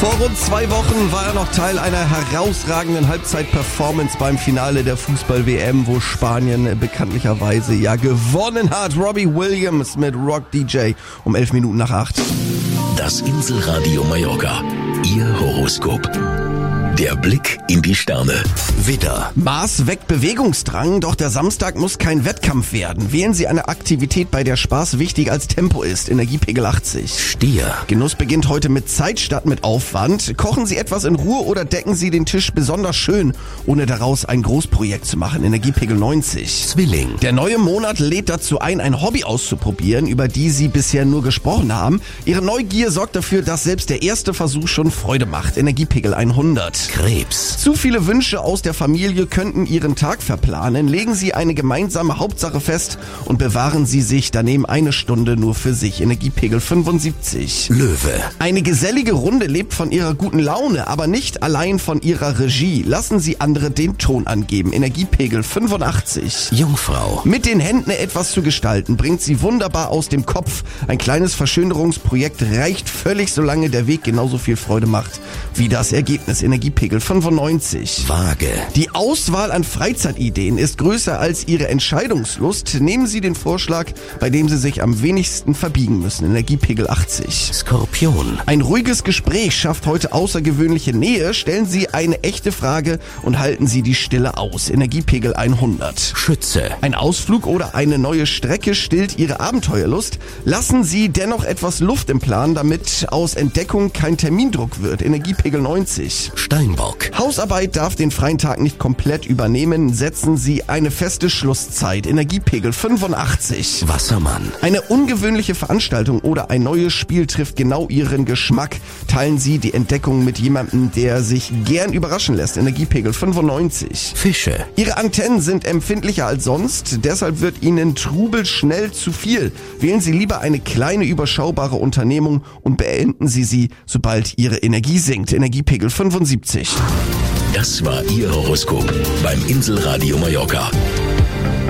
Vor rund 2 Wochen war er noch Teil einer herausragenden Halbzeit-Performance beim Finale der Fußball-WM, wo Spanien bekanntlicherweise ja gewonnen hat. Robbie Williams mit Rock DJ um 8:11. Das Inselradio Mallorca. Ihr Horoskop. Der Blick in die Sterne. Widder. Mars weckt Bewegungsdrang, doch der Samstag muss kein Wettkampf werden. Wählen Sie eine Aktivität, bei der Spaß wichtiger als Tempo ist. Energiepegel 80. Stier. Genuss beginnt heute mit Zeit statt mit Aufwand. Kochen Sie etwas in Ruhe oder decken Sie den Tisch besonders schön, ohne daraus ein Großprojekt zu machen. Energiepegel 90. Zwilling. Der neue Monat lädt dazu ein Hobby auszuprobieren, über die Sie bisher nur gesprochen haben. Ihre Neugier sorgt dafür, dass selbst der erste Versuch schon Freude macht. Energiepegel 100. Krebs. Zu viele Wünsche aus der Familie könnten Ihren Tag verplanen. Legen Sie eine gemeinsame Hauptsache fest und bewahren Sie sich daneben eine Stunde nur für sich. Energiepegel 75. Löwe. Eine gesellige Runde lebt von ihrer guten Laune, aber nicht allein von ihrer Regie. Lassen Sie andere den Ton angeben. Energiepegel 85. Jungfrau. Mit den Händen etwas zu gestalten, bringt Sie wunderbar aus dem Kopf. Ein kleines Verschönerungsprojekt reicht völlig, solange der Weg genauso viel Freude macht wie das Ergebnis. Energiepegel 95. Waage. Die Auswahl an Freizeitideen ist größer als Ihre Entscheidungslust. Nehmen Sie den Vorschlag, bei dem Sie sich am wenigsten verbiegen müssen. Energiepegel 80. Skorpion. Ein ruhiges Gespräch schafft heute außergewöhnliche Nähe. Stellen Sie eine echte Frage und halten Sie die Stille aus. Energiepegel 100. Schütze. Ein Ausflug oder eine neue Strecke stillt Ihre Abenteuerlust. Lassen Sie dennoch etwas Luft im Plan, damit aus Entdeckung kein Termindruck wird. Energiepegel 90. Steinbock. Hausarbeit darf den freien Tag nicht komplett übernehmen. Setzen Sie eine feste Schlusszeit. Energiepegel 85. Wassermann. Eine ungewöhnliche Veranstaltung oder ein neues Spiel trifft genau Ihren Geschmack. Teilen Sie die Entdeckung mit jemandem, der sich gern überraschen lässt. Energiepegel 95. Fische. Ihre Antennen sind empfindlicher als sonst, deshalb wird Ihnen Trubel schnell zu viel. Wählen Sie lieber eine kleine, überschaubare Unternehmung und beenden Sie sie, sobald Ihre Energie sinkt. Energiepegel 75. Das war Ihr Horoskop beim Inselradio Mallorca.